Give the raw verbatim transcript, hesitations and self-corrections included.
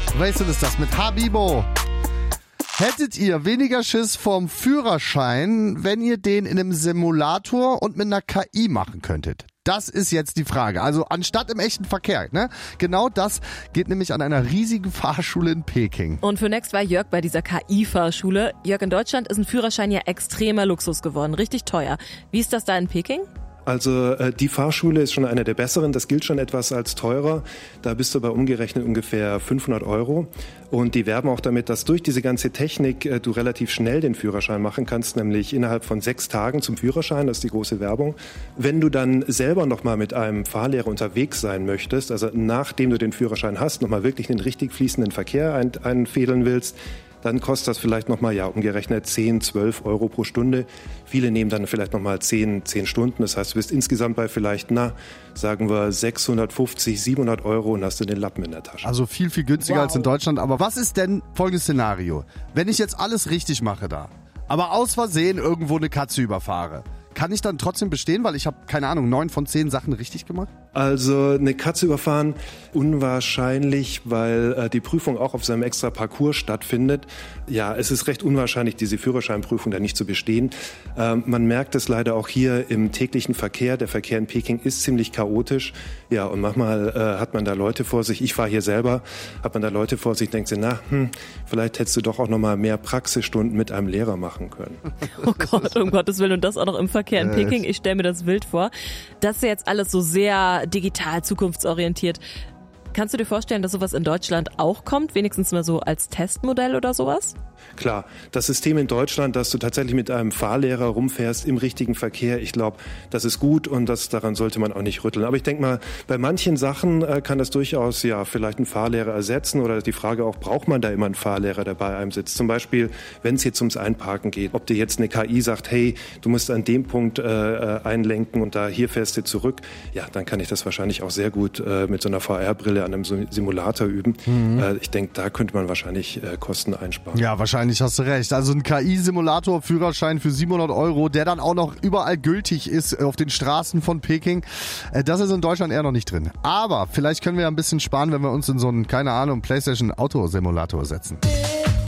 Wasted ist das mit Habibo. Hättet ihr weniger Schiss vom Führerschein, wenn ihr den in einem Simulator und mit einer K I machen könntet? Das ist jetzt die Frage. Also anstatt im echten Verkehr, ne? Genau das geht nämlich an einer riesigen Fahrschule in Peking. Und für Next war Jörg bei dieser K I-Fahrschule. Jörg, in Deutschland ist ein Führerschein ja extremer Luxus geworden, richtig teuer. Wie ist das da in Peking? Also äh, die Fahrschule ist schon eine der besseren, das gilt schon etwas als teurer. Da bist du bei umgerechnet ungefähr fünfhundert Euro. Und die werben auch damit, dass durch diese ganze Technik äh, du relativ schnell den Führerschein machen kannst, nämlich innerhalb von sechs Tagen zum Führerschein, das ist die große Werbung. Wenn du dann selber nochmal mit einem Fahrlehrer unterwegs sein möchtest, also nachdem du den Führerschein hast, nochmal wirklich einen richtig fließenden Verkehr ein, einfädeln willst, dann kostet das vielleicht nochmal, ja, umgerechnet zehn, zwölf Euro pro Stunde. Viele nehmen dann vielleicht nochmal zehn, zehn Stunden. Das heißt, du bist insgesamt bei vielleicht, na, sagen wir sechshundertfünfzig, siebenhundert Euro und hast du den Lappen in der Tasche. Also viel, viel günstiger wow. als in Deutschland. Aber was ist denn folgendes Szenario? Wenn ich jetzt alles richtig mache da, aber aus Versehen irgendwo eine Katze überfahre, kann ich dann trotzdem bestehen, weil ich habe, keine Ahnung, neun von zehn Sachen richtig gemacht? Also eine Katze überfahren, unwahrscheinlich, weil äh, die Prüfung auch auf seinem extra Parcours stattfindet. Ja, es ist recht unwahrscheinlich, diese Führerscheinprüfung da nicht zu bestehen. Ähm, man merkt es leider auch hier im täglichen Verkehr. Der Verkehr in Peking ist ziemlich chaotisch. Ja, und manchmal äh, hat man da Leute vor sich. Ich fahre hier selber, hat man da Leute vor sich, denkt sich, na, hm, vielleicht hättest du doch auch noch mal mehr Praxisstunden mit einem Lehrer machen können. Oh Gott, um Gottes Willen, und das auch noch im Verkehr in Peking. Ich stelle mir das wild vor. Das ist jetzt alles so sehr digital, zukunftsorientiert. Kannst du dir vorstellen, dass sowas in Deutschland auch kommt? Wenigstens mal so als Testmodell oder sowas? Klar, das System in Deutschland, dass du tatsächlich mit einem Fahrlehrer rumfährst im richtigen Verkehr, ich glaube, das ist gut und das, daran sollte man auch nicht rütteln. Aber ich denke mal, bei manchen Sachen äh, kann das durchaus ja vielleicht einen Fahrlehrer ersetzen oder die Frage auch, braucht man da immer einen Fahrlehrer, der bei einem sitzt? Zum Beispiel, wenn es jetzt ums Einparken geht, ob dir jetzt eine K I sagt, hey, du musst an dem Punkt äh, einlenken und da hier fährst du zurück, ja, dann kann ich das wahrscheinlich auch sehr gut äh, mit so einer V R-Brille an einem Simulator üben. Mhm. Äh, ich denke, da könnte man wahrscheinlich äh, Kosten einsparen. Ja, wahrscheinlich hast du recht. Also ein K I-Simulator, Führerschein für siebenhundert Euro, der dann auch noch überall gültig ist auf den Straßen von Peking. Das ist in Deutschland eher noch nicht drin. Aber vielleicht können wir ja ein bisschen sparen, wenn wir uns in so einen, keine Ahnung, PlayStation-Autosimulator setzen.